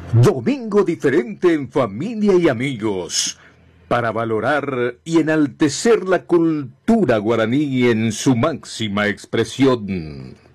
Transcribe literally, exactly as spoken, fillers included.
Domingo diferente en familia y amigos, para valorar y enaltecer la cultura guaraní en su máxima expresión.